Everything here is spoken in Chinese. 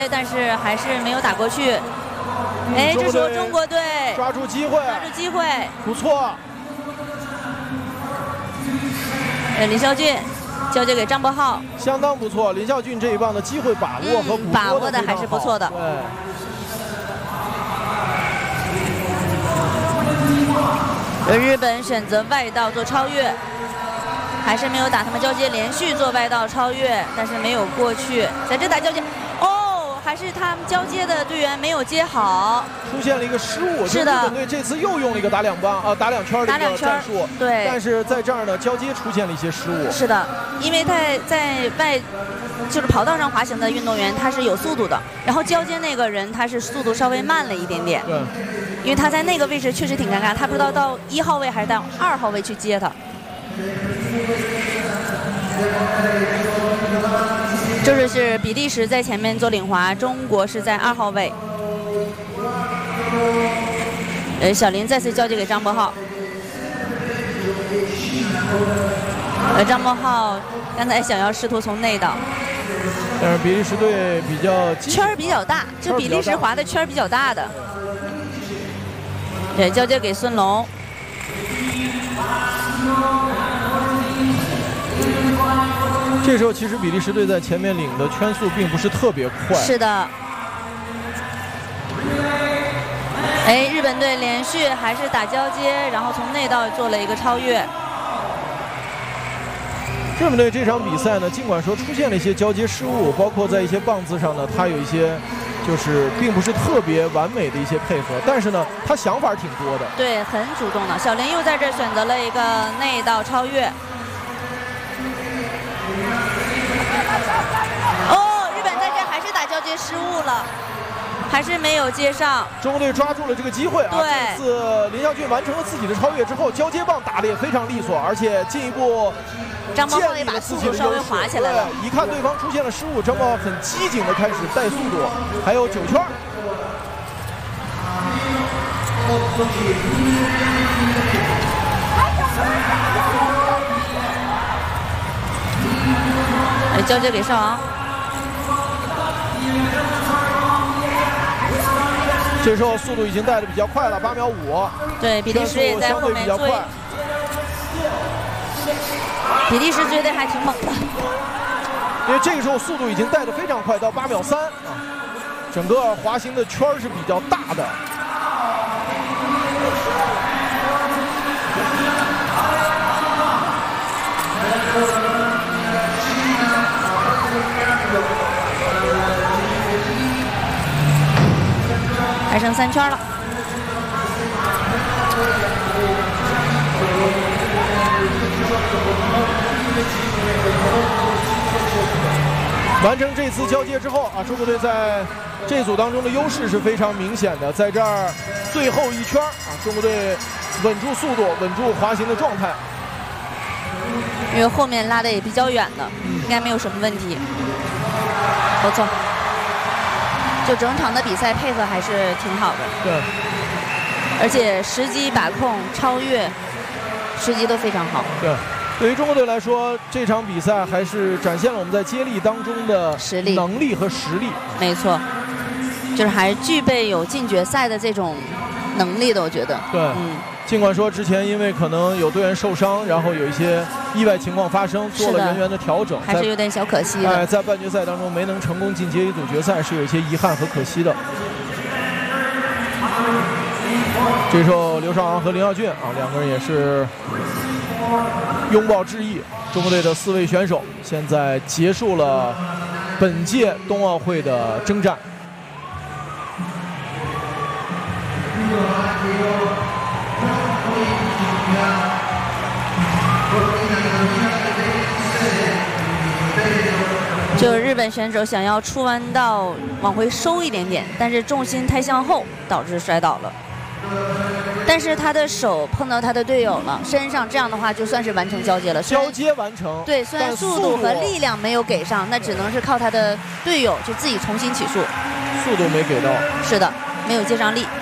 但是还是没有打过去。哎，这时候中国队抓住机会，不错。 林孝俊交接给张博浩， 相当不错。林孝俊这一棒的机会把握和把握的还是不错的。 对。 日本选择外道做超越，还是没有打他们交接，连续做外道超越，但是没有过去。在这打交接，哦，还是他们交接的队员没有接好， 出现了一个失误。 是的， 日本队这次又用了一个打两圈的一个战术。 对。 但是在这儿呢，交接出现了一些失误。 是的，因为在就是跑道上滑行的运动员，他是有速度的，然后交接那个人他是速度稍微慢了一点点。 对。 因为他在那个位置确实挺尴尬，他不知道到1号位还是到2号位去接他。这是比利时在前面做领滑，中国是在2号位。小林再次交接给张博浩。张博浩刚才想要试图从内倒， 但是比利时队比较圈比较大，就比利时滑的圈比较大的。对，交接给孙龙。 这时候其实比利时队在前面领的圈速并不是特别快。 是的。哎，日本队连续还是打交接，然后从内道做了一个超越。 日本队这场比赛呢，尽管说出现了一些交接失误，包括在一些棒子上呢，他有一些就是并不是特别完美的一些配合，但是呢，他想法挺多的。 对，很主动的。小林又在这选择了一个内道超越。哦，日本在这还是打交接失误了，还是没有接上。 中国队抓住了这个机会啊！ 对， 这次林孝俊完成了自己的超越之后，交接棒打得也非常利索，而且进一步张博浩也把速度稍微滑起来了。 一看对方出现了失误，张博浩很机警的开始带速度，还有9圈。 交接给邵昂。 这时候速度已经带的比较快了，8秒5。 对，比利时也在后面追。比利时追的还挺猛的， 因为这个时候速度已经带的非常快，到8秒3啊，整个滑行的圈是比较大的。 还剩3圈了。 完成这次交接之后啊，中国队在这组当中的优势是非常明显的。在这儿最后1圈啊，中国队稳住速度，稳住滑行的状态。 因为后面拉的也比较远的，应该没有什么问题。不错。就整场的比赛配合还是挺好的。 对。 而且时机把控、超越，时机都非常好。 对。对于中国队来说，这场比赛还是展现了我们在接力当中的实力、 能力和实力。 没错，就是还具备有进决赛的这种能力的，我觉得。 对。尽管说之前因为可能有队员受伤，然后有一些意外情况发生，做了人员的调整， 还是有点小可惜的。 在半决赛当中没能成功进阶一组决赛，是有一些遗憾和可惜的。这时候刘少昂和林孝俊啊，两个人也是拥抱致意。中国队的4位选手现在结束了本届冬奥会的征战。 就日本选手想要出弯道往回收一点点，但是重心太向后，导致摔倒了。但是他的手碰到他的队友了，身上，这样的话就算是完成交接了。 交接完成。 对，虽然速度和力量没有给上，那只能是靠他的队友就自己重新起速。 速度没给到。 是的，没有接上力。